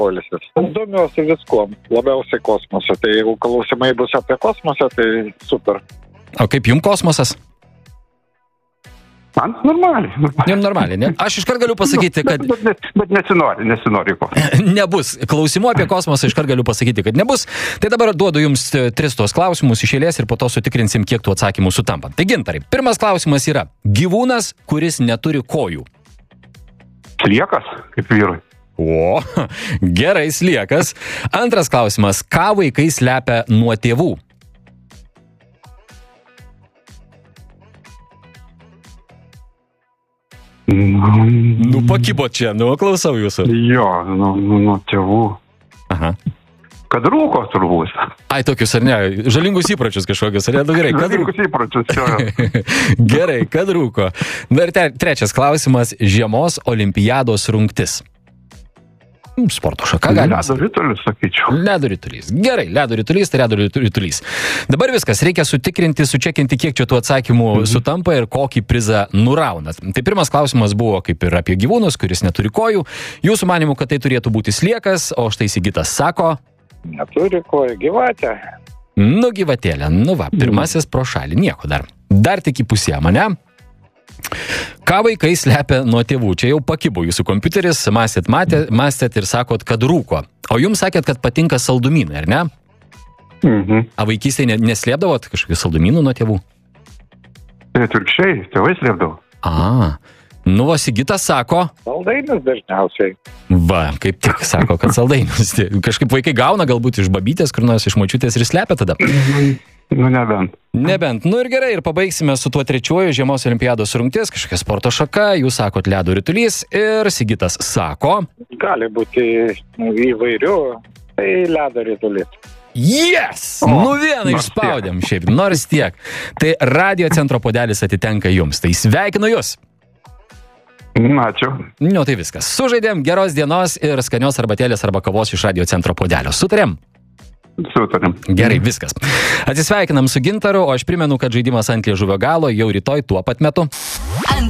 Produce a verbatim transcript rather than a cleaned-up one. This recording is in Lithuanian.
poilsis. Domiuosi viskuom, labiausiai kosmosu. Tai jeigu klausimai bus apie kosmosą, tai super. O kaip jums kosmosas? Man normaliai. Jums normaliai, ne? Aš iškart galiu pasakyti, kad... Bet, bet, bet nesinori, nesinori ko. Nebus. Klausimų apie kosmosą iškart galiu pasakyti, kad nebus. Tai dabar duodu jums tris tos klausimus iš eilės ir po to sutikrinsim, kiek tų atsakymų sutampa. Tai Gintarai, pirmas klausimas yra gyvūnas, kuris neturi kojų. Sliekas, kaip vyrui. O, gerai, sliekas. Antras klausimas, ką vaikai slepia nuo tėvų? Nu, pakibo čia, nu, klausau jūsų. Jo, nu, nu, nu tėvų. Aha. Kad rūko turbūt. Ai, tokius ar ne, žalingus įpročius kažkokius, ar ne, nu, gerai, kad rūko. Žalingus įpročius, jo. Gerai, kad rūko. Na ir trečias klausimas, žiemos olimpiados rungtis. Sporto šaka galima. Ledo ritulys, sakyčiau. Ledo ritulys. Gerai, ledo ritulys, tai ledo ritulys. Dabar viskas, reikia sutikrinti, sučekinti, kiek čia tų atsakymų mhm. sutampa ir kokį prizą nuraunat. Tai pirmas klausimas buvo kaip ir apie gyvūnus, kuris neturi kojų. Jūsų manimu, kad tai turėtų būti sliekas, o štai Sigitas sako... Neturi kojų, gyvatė. Nu, gyvatėlė, nu va, pirmasis pro šalį, nieko dar. Dar tik į pusę mane. Ką vaikai slepia nuo tėvų? Čia jau pakibo jūsų kompiuteris, mąstėt, matė, mąstėt ir sakot, kad rūko. O jums sakėt, kad patinka saldumynai, ar ne? Mhm. A vaikystėje neslėpdavot kažkokių saldumynų nuo tėvų? Tai atvirkščiai, tėvai slėpdavo. A, nu, o Sigitas sako... Saldainius dažniausiai. Va, kaip tik sako, kad saldainius. Kažkaip vaikai gauna galbūt iš babytės, kur nors iš močiutės ir slepia tada. Nu, nebent. Nebent. Nu ir gerai, ir pabaigsime su tuo trečiuoju žiemos olimpiados rungtis, kažkokia sporto šaka, jūs sakot ledo ritulys ir Sigitas sako... Gali būti įvairių, tai ledo ritulys. Yes! O, nu vieną išspaudėm šiaip, nors tiek. Tai Radio Centro puodelis atitenka jums, tai sveikinu jūs. Ačiū. Nu tai viskas. Sužaidėm, geros dienos ir skanios arbatėlės arba kavos iš Radio Centro puodelio. Sutarėm? Sutarėm. Gerai, viskas. Atsisveikinam su Gintaru, o aš primenu, kad žaidimas ant liežuvio galo jau rytoj tuo pat metu.